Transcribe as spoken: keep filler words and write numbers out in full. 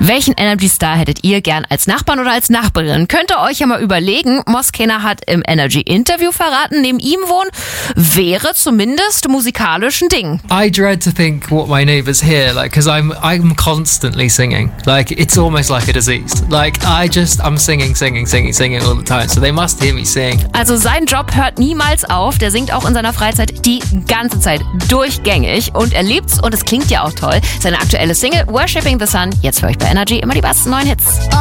Welchen Energy-Star hättet ihr gern als Nachbarn oder als Nachbarin? Könnt ihr euch ja mal überlegen. Moskena hat im Energy-Interview verraten, neben ihm wohnen wäre zumindest musikalisch ein Ding. I dread to think what my neighbours hear, like, because I'm I'm constantly singing. Like, it's almost like a disease. Like, I just, I'm singing, singing, singing, singing all the time. So they must hear me sing. Also sein Job hört niemals auf. Der singt auch in seiner Freizeit die ganze Zeit durchgängig und er liebt's und es klingt ja auch toll. Seine aktuelle Single Worshipping the Sun, jetzt für euch bei Energy immer die besten neuen Hits.